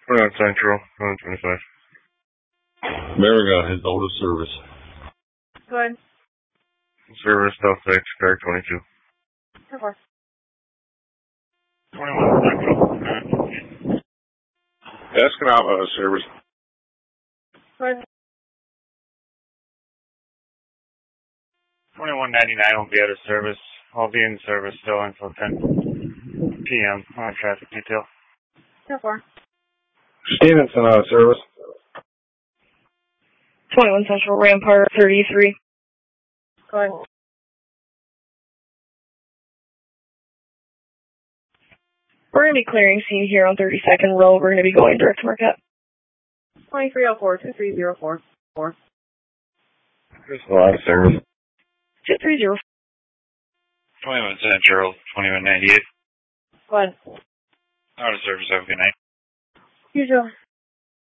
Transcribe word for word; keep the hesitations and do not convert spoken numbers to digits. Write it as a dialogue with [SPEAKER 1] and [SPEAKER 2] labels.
[SPEAKER 1] twenty-one Central, one twenty-five.
[SPEAKER 2] Mariga has out of service.
[SPEAKER 3] Go ahead.
[SPEAKER 1] Service, South six, car twenty-two.
[SPEAKER 3] ten four.
[SPEAKER 1] twenty-one Central. Escanaba out of service.
[SPEAKER 3] Go ahead.
[SPEAKER 1] twenty-one ninety-nine will be out of service. I'll be in service still until ten p.m. on traffic detail.
[SPEAKER 3] ten four.
[SPEAKER 1] Stevenson out of service.
[SPEAKER 4] twenty-one Central, Rampart thirty-three.
[SPEAKER 3] Go ahead.
[SPEAKER 4] We're going to be clearing scene here on thirty-second Road. We're going to be going direct to Marquette.
[SPEAKER 3] twenty-three oh four, two three oh four. four.
[SPEAKER 1] There's a lot of service.
[SPEAKER 4] two three zero.
[SPEAKER 1] twenty-one Central, twenty-one ninety-eight.
[SPEAKER 3] Go ahead.
[SPEAKER 1] Out of service, have a good night.
[SPEAKER 3] You too.